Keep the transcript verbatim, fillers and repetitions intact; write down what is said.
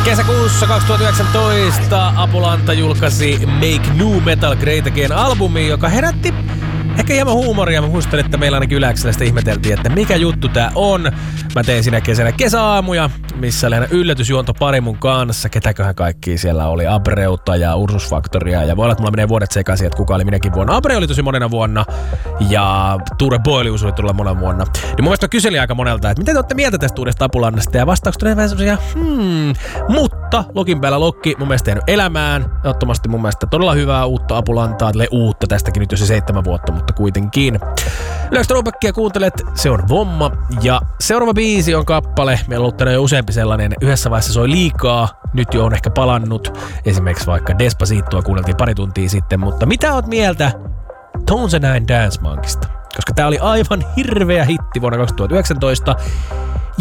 Kesäkuussa kaksituhattayhdeksäntoista Apulanta julkaisi Make New Metal Great Again-albumi, joka herätti ehkä hieman huumoria. Mä muistan, että meillä ainakin Yläkselästä ihmeteltiin, että mikä juttu tää on. Mä tein siinä kesänä kesäaamuja, missä oli aina yllätysjuonto pari mun kanssa. Ketäköhän kaikki siellä oli? Abreuta ja Ursus Factoria. Ja voi olla, että mulla menee vuodet sekaisin, että kuka oli minäkin vuonna. Abreu oli tosi monena vuonna. Ja Ture Boelius oli tulla monena vuonna. Niin mun mielestä kyseli aika monelta, että mitä te olette mieltä tästä uudesta Apulannasta? Ja vastaukset oli vähän semmosia, hmm. Mutta Lokin päällä Lokki mun mielestä jäänyt elämään. Ehdottomasti mun mielestä todella hyvää uutta Apulantaa. Tälle uutta tästäkin nyt jo se seitsemän vuotta, mutta kuitenkin. Yleensä Throwbackia kuuntelet, se on Vomma. Ja seuraava biisi on kappale. Meillä on ollut tänään jo useampi sellainen. Yhdessä vaiheessa soi liikaa. Nyt jo on ehkä palannut. Esimerkiksi vaikka Despacitoa kuunneltiin pari tuntia sitten. Mutta mitä oot mieltä Tones and Nine Dance Monkeysta? Koska tää oli aivan hirveä hitti vuonna kaksituhattayhdeksäntoista.